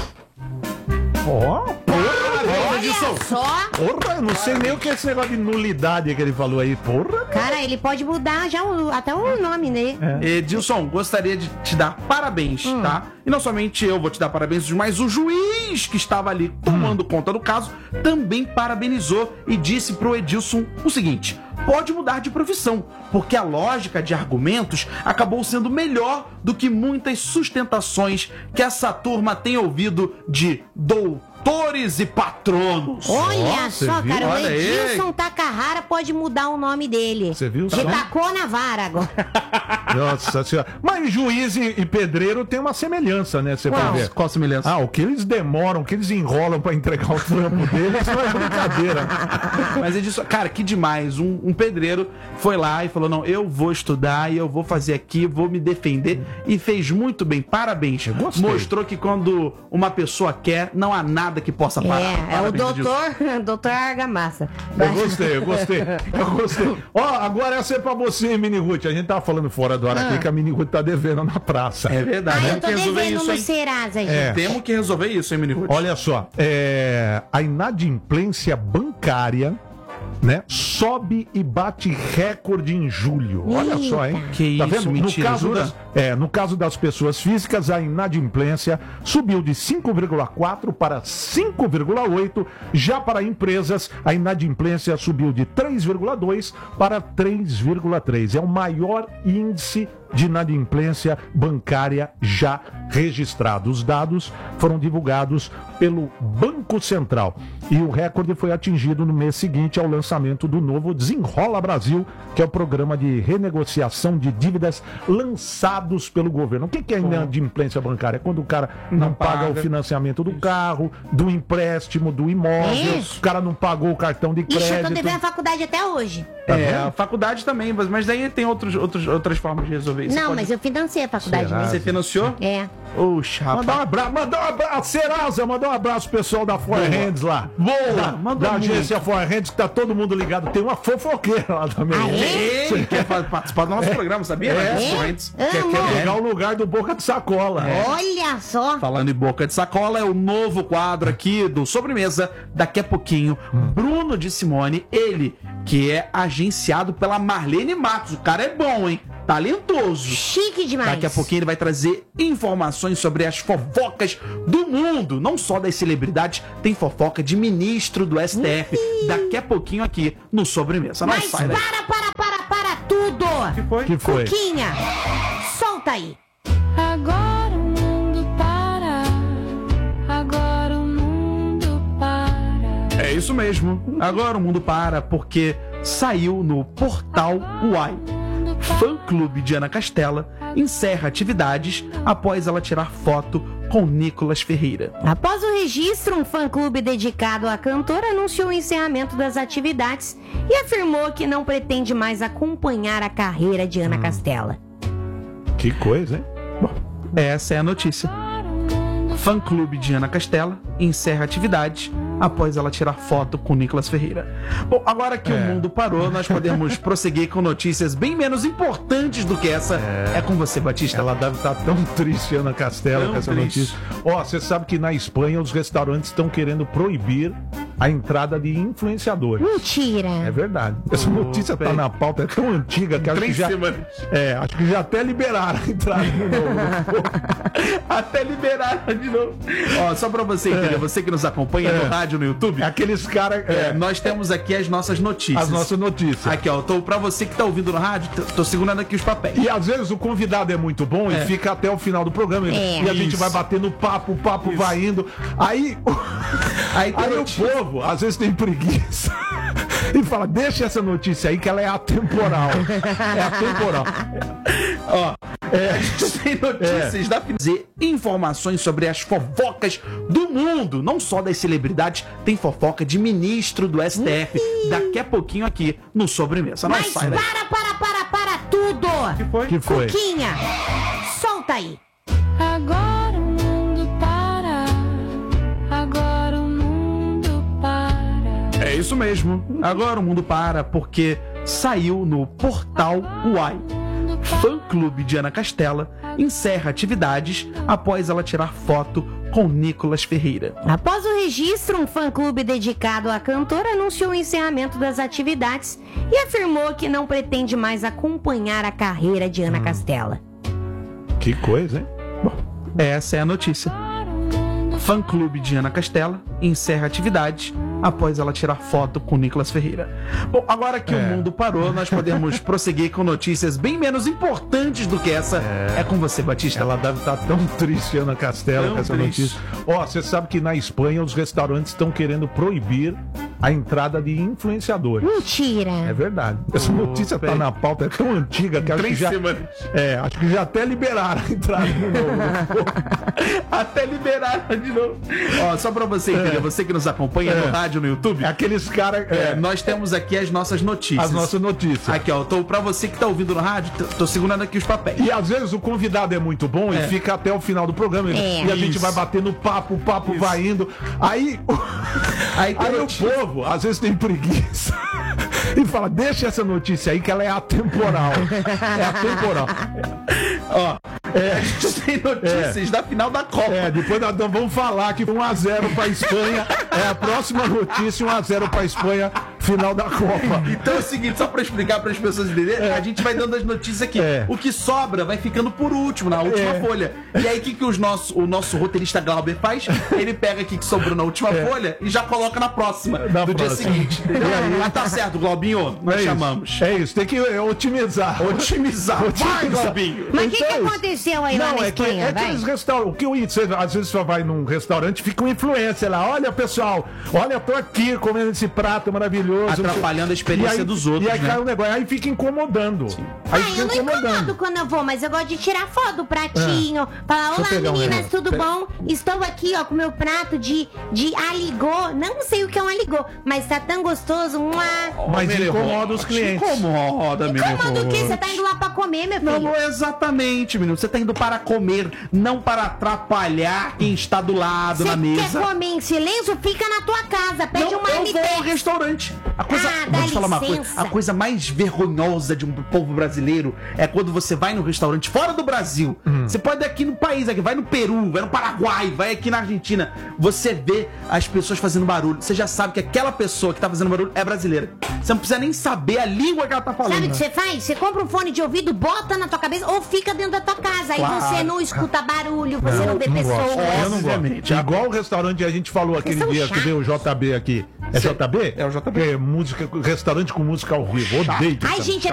Porra, eu não sei nem o que é esse negócio de nulidade que ele falou aí, porra.
Cara, ele pode mudar já até o nome, né?
Edilson, gostaria de te dar parabéns, tá? E não somente eu vou te dar parabéns, mas o juiz que estava ali tomando conta do caso também parabenizou e disse pro Edilson o seguinte: pode mudar de profissão, porque a lógica de argumentos acabou sendo melhor do que muitas sustentações que essa turma tem ouvido de doutores e patronos.
Olha só, cara, o Edilson Takahara pode mudar o nome dele.
Você viu?
Ele tacou na vara agora.
Nossa senhora. Mas juiz e pedreiro tem uma semelhança, né? Você vai ver.
Qual semelhança?
O que eles demoram, o que eles enrolam pra entregar o trampo deles não é brincadeira.
Mas Edilson, cara, que demais. Um pedreiro foi lá e falou, não, eu vou estudar e eu vou fazer aqui, vou me defender. E fez muito bem. Parabéns. Mostrou que quando uma pessoa quer, não há nada que possa parar.
É o doutor Argamassa.
Eu gostei. Ó, agora essa é pra você, Mini Ruth. A gente tava falando fora do ar aqui que a Mini Ruth tá devendo na praça.
É verdade.
Eu tô devendo no Serasa, gente.
Temos que resolver isso, hein, Mini Ruth?
Olha só, a inadimplência bancária, né, sobe e bate recorde em julho. Olha só, hein?
Que
tá
isso,
vendo?
mentira,
No caso das pessoas físicas, a inadimplência subiu de 5,4 para 5,8. Já para empresas, a inadimplência subiu de 3,2 para 3,3. É o maior índice de inadimplência bancária já registrado. Os dados foram divulgados pelo Banco Central e o recorde foi atingido no mês seguinte ao lançamento do novo Desenrola Brasil, que é o programa de renegociação de dívidas lançados pelo governo. O que é inadimplência bancária? É quando o cara não paga o financiamento do carro, do empréstimo, do imóvel, o cara não pagou o cartão de crédito.
Eu tô devendo a faculdade até hoje.
A faculdade também, mas daí tem outras formas de resolver isso.
Não, mas eu financei a faculdade mesmo.
Você financiou? Oxa,
Mandar um abraço, Serasa, mandar um abraço pro pessoal da For Hands lá.
Boa!
Da agência For Hands, que tá todo mundo ligado. Tem uma fofoqueira lá também.
Você quer participar do nosso programa, sabia?
Quer pegar o lugar do Boca de Sacola.
Olha só!
Falando em Boca de Sacola, é o novo quadro aqui do Sobremesa. Daqui a pouquinho, Bruno de Simone, ele que é agenciado pela Marlene Matos. O cara é bom, hein? Talentoso.
Chique demais.
Daqui a pouquinho ele vai trazer informações sobre as fofocas do mundo. Não só das celebridades, tem fofoca de ministro do STF. Daqui a pouquinho aqui no Sobremesa.
Mas
sai daí.
para tudo!
Que foi?
Cuquinha, solta aí.
Agora o mundo para. Agora o mundo para.
É isso mesmo. Agora o mundo para porque saiu no portal Uai. Fã-clube de Ana Castela encerra atividades após ela tirar foto com Nicolas Ferreira.
Após o registro, um fã-clube dedicado à cantora anunciou o encerramento das atividades e afirmou que não pretende mais acompanhar a carreira de Ana Castela.
Que coisa, hein?
Bom, essa é a notícia. Fã-clube de Ana Castela encerra atividades após ela tirar foto com Nicolas Ferreira. Bom, agora que o mundo parou, nós podemos prosseguir com notícias bem menos importantes do que essa. É com você, Batista.
Ela deve estar tão triste, Ana Castela, com essa notícia. Ó, você sabe que na Espanha os restaurantes estão querendo proibir a entrada de influenciadores.
Mentira!
É verdade. Essa notícia tá na pauta, é tão antiga que acho que já... acho que já até liberaram a entrada de novo.
Até liberaram de novo. Ó, só pra você entender, você que nos acompanha no rádio, no YouTube.
Aqueles caras...
nós temos aqui as nossas notícias.
As nossas notícias.
Aqui, ó, pra você que tá ouvindo no rádio, tô segurando aqui os papéis.
E às vezes o convidado é muito bom e fica até o final do programa. E a gente vai batendo papo, o papo vai indo. Aí o povo, às vezes tem preguiça. E fala, deixa essa notícia aí que ela é atemporal. É atemporal.
Ó, a gente tem notícias da dizer informações sobre as fofocas do mundo, não só das celebridades, tem fofoca de ministro do STF daqui a pouquinho aqui no Sobremesa.
Mas para tudo!
Que foi?
Cuquinha, solta aí.
Agora o mundo para. Agora o mundo para.
É isso mesmo. Agora o mundo para porque saiu no portal Uai. Fã-clube de Ana Castela encerra atividades após ela tirar foto com Nicolas Ferreira.
Após o registro, um fã-clube dedicado à cantora anunciou o encerramento das atividades e afirmou que não pretende mais acompanhar a carreira de Ana Castela.
Que coisa, hein?
Bom, essa é a notícia. Fã-clube de Ana Castela encerra atividades após ela tirar foto com Nicolas Ferreira. Bom, agora que o mundo parou, nós podemos prosseguir com notícias bem menos importantes do que essa. É com você, Batista.
Ela deve estar tão triste, Ana Castela, com essa notícia. Ó, você sabe que na Espanha os restaurantes estão querendo proibir a entrada de influenciadores.
Mentira!
É verdade. Essa notícia tá na pauta, é tão antiga que acho que já... acho que já até liberaram a entrada de novo.
Até liberaram de novo. Ó, só pra você entender, você que nos acompanha no rádio, no YouTube.
Aqueles caras...
nós temos aqui as nossas notícias.
As nossas notícias.
Aqui, ó, pra você que tá ouvindo no rádio, tô segurando aqui os papéis.
E às vezes o convidado é muito bom e fica até o final do programa. E a gente vai batendo papo, o papo vai indo. Aí o povo, às vezes tem preguiça. E fala, deixa essa notícia aí que ela é atemporal. É atemporal.
Ó, a gente tem notícias da final da Copa.
Depois nós vamos falar que 1-0 pra Espanha. É a próxima notícia, 1-0 pra Espanha, final da Copa.
Então é o seguinte, só pra explicar para as pessoas entenderem, a gente vai dando as notícias aqui. O que sobra vai ficando por último, na última folha. E aí o que o nosso roteirista Glauber faz? Ele pega aqui que sobrou na última folha e já coloca na próxima, dia seguinte. Mas tá certo, Glaubinho, nós chamamos.
É isso, tem que otimizar.
Vai, Glaubinho.
Mas o que aconteceu aí lá na Espanha?
Aqueles restaurantes, o que às vezes só vai num restaurante, fica um influencer lá, olha pessoal, olha, eu tô aqui comendo esse prato maravilhoso.
Atrapalhando a experiência dos outros.
E aí cai um negócio, aí fica incomodando. Aí fica
eu não incomodo quando eu vou, mas eu gosto de tirar foto do pratinho. Falar, olá meninas, tudo bom? Estou aqui, ó, com meu prato de aligô. Não sei o que é um aligô, mas tá tão gostoso.
Mas incomoda os clientes.
Incomoda
o quê? Você tá indo lá pra comer, meu filho?
Não, exatamente, menino. Você tá indo para comer, não para atrapalhar quem está do lado na mesa.
Você quer comer em silêncio? Fica na tua casa, pede uma
Eu vou ao restaurante. Vou te falar uma coisa. A coisa mais vergonhosa de um povo brasileiro é quando você vai no restaurante fora do Brasil. Você pode ir aqui no país, aqui, vai no Peru, vai no Paraguai, vai aqui na Argentina. Você vê as pessoas fazendo barulho. Você já sabe que aquela pessoa que tá fazendo barulho é brasileira. Você não precisa nem saber a língua que ela tá falando.
Sabe o que você faz? Você compra um fone de ouvido, bota na tua cabeça ou fica dentro da tua casa. Aí você não escuta barulho, você não vê pessoas.
Eu não gosto. Igual o restaurante que a gente falou aquele dia que veio o JB aqui. É JB?
É o JB.
Restaurante com música ao vivo. Odeio.
Ai, gente,